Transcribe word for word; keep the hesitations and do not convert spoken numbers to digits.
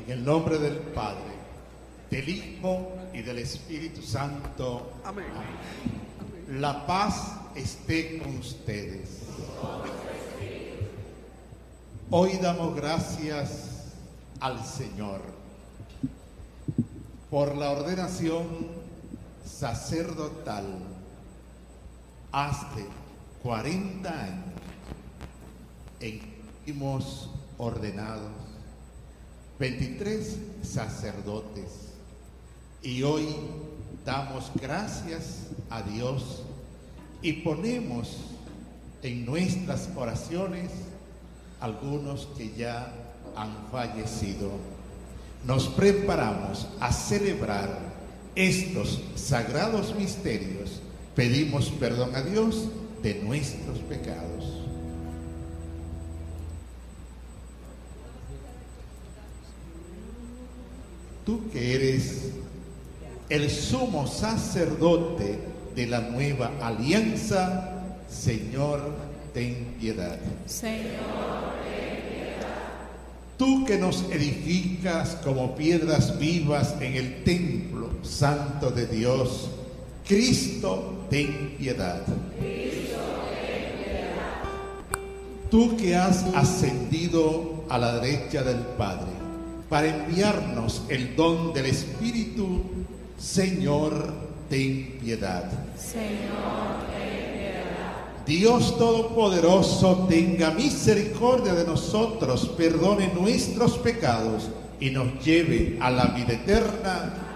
el nombre del Padre, del Hijo y del Espíritu Santo. Amén. Amén. La paz esté con ustedes. Hoy damos gracias al Señor por la ordenación sacerdotal. Hace cuarenta años en que fuimos ordenados veintitrés sacerdotes, y hoy damos gracias a Dios y ponemos en nuestras oraciones algunos que ya han fallecido. Nos preparamos a celebrar estos sagrados misterios. Pedimos perdón a Dios de nuestros pecados. Tú que eres el sumo sacerdote de la nueva alianza, Señor, ten piedad. Señor, ten piedad. Tú que nos edificas como piedras vivas en el templo santo de Dios, Cristo, ten piedad. Cristo, ten piedad. Tú que has ascendido a la derecha del Padre para enviarnos el don del Espíritu, Señor, ten piedad. Señor, ten piedad. Dios Todopoderoso, tenga misericordia de nosotros, perdone nuestros pecados y nos lleve a la vida eterna.